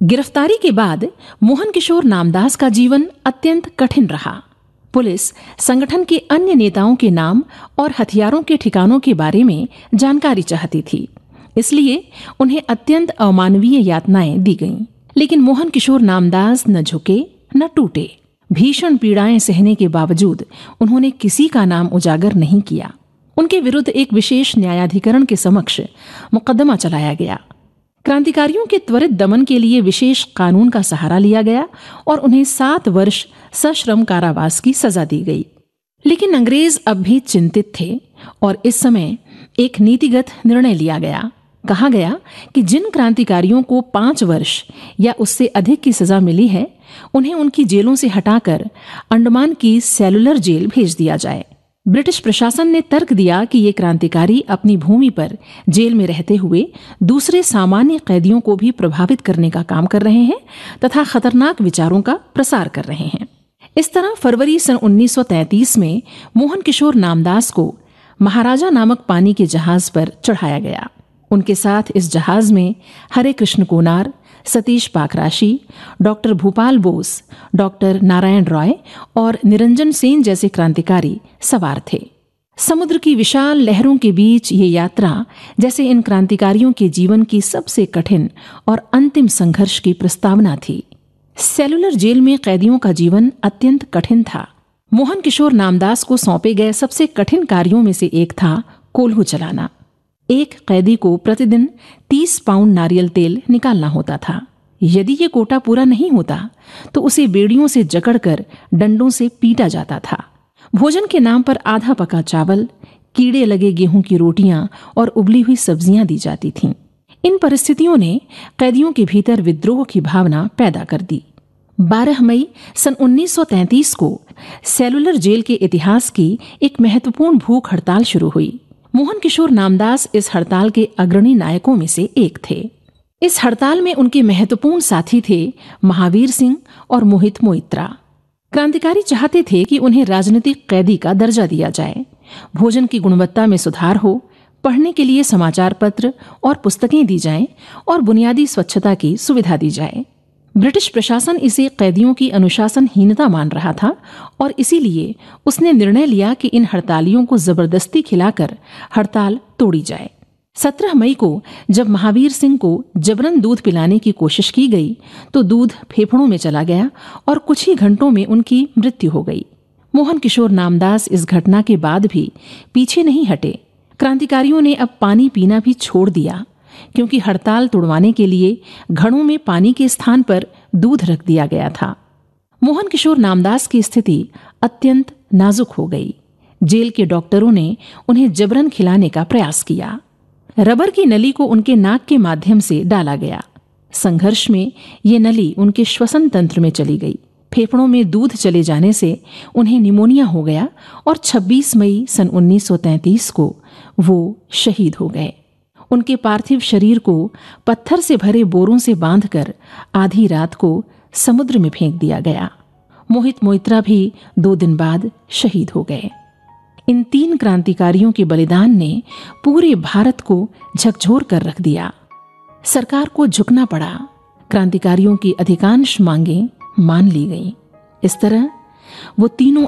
गिरफ्तारी के बाद मोहन किशोर नामदास का जीवन अत्यंत कठिन रहा। पुलिस संगठन के अन्य नेताओं के नाम और हथियारों के ठिकानों के बारे में जानकारी चाहती थी, इसलिए उन्हें अत्यंत अमानवीय यातनाएं दी गईं। लेकिन मोहन किशोर नामदास न झुके न टूटे। भीषण पीड़ाएं सहने के बावजूद उन्होंने किसी का नाम उजागर नहीं किया। उनके विरुद्ध एक विशेष न्यायाधिकरण के समक्ष मुकदमा चलाया गया। क्रांतिकारियों के त्वरित दमन के लिए विशेष कानून का सहारा लिया गया और उन्हें 7 वर्ष सश्रम कारावास की सजा दी गई। लेकिन अंग्रेज अब भी चिंतित थे और इस समय एक नीतिगत निर्णय लिया गया। कहा गया कि जिन क्रांतिकारियों को 5 वर्ष या उससे अधिक की सजा मिली है, उन्हें उनकी जेलों से हटाकर अंडमान की सेलुलर जेल भेज दिया जाए। ब्रिटिश प्रशासन ने तर्क दिया कि ये क्रांतिकारी अपनी भूमि पर जेल में रहते हुए दूसरे सामान्य कैदियों को भी प्रभावित करने का काम कर रहे हैं तथा खतरनाक विचारों का प्रसार कर रहे हैं। इस तरह फरवरी सन 1933 में मोहन किशोर नामदास को महाराजा नामक पानी के जहाज पर चढ़ाया गया। उनके साथ इस जहाज में हरे कृष्ण कोनार, सतीश पाकराशी, डॉक्टर भूपाल बोस, डॉक्टर नारायण रॉय और निरंजन सेन जैसे क्रांतिकारी सवार थे। समुद्र की विशाल लहरों के बीच ये यात्रा जैसे इन क्रांतिकारियों के जीवन की सबसे कठिन और अंतिम संघर्ष की प्रस्तावना थी। सेलुलर जेल में कैदियों का जीवन अत्यंत कठिन था। मोहन किशोर नामदास को सौंपे गए सबसे कठिन कार्यों में से एक था कोल्हू चलाना। एक कैदी को प्रतिदिन 30 पाउंड नारियल तेल निकालना होता था। यदि ये कोटा पूरा नहीं होता तो उसे बेड़ियों से जकड़कर डंडों से पीटा जाता था। भोजन के नाम पर आधा पका चावल, कीड़े लगे गेहूं की रोटियां और उबली हुई सब्जियां दी जाती थीं। इन परिस्थितियों ने कैदियों के भीतर विद्रोह की भावना पैदा कर दी। 12 मई सन 1933 को सेलुलर जेल के इतिहास की एक महत्वपूर्ण भूख हड़ताल शुरू हुई। मोहन किशोर नामदास इस हड़ताल के अग्रणी नायकों में से एक थे। इस हड़ताल में उनके महत्वपूर्ण साथी थे महावीर सिंह और मोहित मोइत्रा। क्रांतिकारी चाहते थे कि उन्हें राजनीतिक कैदी का दर्जा दिया जाए, भोजन की गुणवत्ता में सुधार हो, पढ़ने के लिए समाचार पत्र और पुस्तकें दी जाएं और बुनियादी स्वच्छता की सुविधा दी जाए। ब्रिटिश प्रशासन इसे कैदियों की अनुशासनहीनता मान रहा था और इसीलिए उसने निर्णय लिया कि इन हड़तालियों को जबरदस्ती खिलाकर हड़ताल तोड़ी जाए। 17 मई को जब महावीर सिंह को जबरन दूध पिलाने की कोशिश की गई तो दूध फेफड़ों में चला गया और कुछ ही घंटों में उनकी मृत्यु हो गई। मोहन किशोर नामदास इस घटना के बाद भी पीछे नहीं हटे। क्रांतिकारियों ने अब पानी पीना भी छोड़ दिया, क्योंकि हड़ताल तोड़वाने के लिए घड़ों में पानी के स्थान पर दूध रख दिया गया था। मोहन किशोर नामदास की स्थिति अत्यंत नाजुक हो गई। जेल के डॉक्टरों ने उन्हें जबरन खिलाने का प्रयास किया। रबर की नली को उनके नाक के माध्यम से डाला गया। संघर्ष में ये नली उनके श्वसन तंत्र में चली गई। फेफड़ों में दूध चले जाने से उन्हें निमोनिया हो गया और 26 मई सन 1933 को वो शहीद हो गए। उनके पार्थिव शरीर को पत्थर से भरे बोरों से बांधकर आधी रात को समुद्र में फेंक दिया गया। मोहित मोइत्रा भी 2 दिन बाद शहीद हो गए। इन 3 क्रांतिकारियों के बलिदान ने पूरे भारत को झकझोर कर रख दिया। सरकार को झुकना पड़ा। क्रांतिकारियों की अधिकांश मांगें मान ली गईं। इस तरह वो तीनों